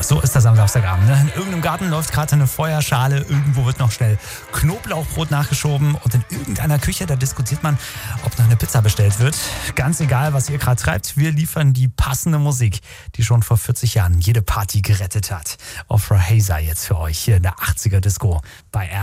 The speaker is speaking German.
So ist das am Samstagabend. Ne? In irgendeinem Garten läuft gerade eine Feuerschale, irgendwo wird noch schnell Knoblauchbrot nachgeschoben und in irgendeiner Küche, da diskutiert man, ob noch eine Pizza bestellt wird. Ganz egal, was ihr gerade treibt, wir liefern die passende Musik, die schon vor 40 Jahren jede Party gerettet hat. Ofra Haza jetzt für euch hier in der 80er Disco bei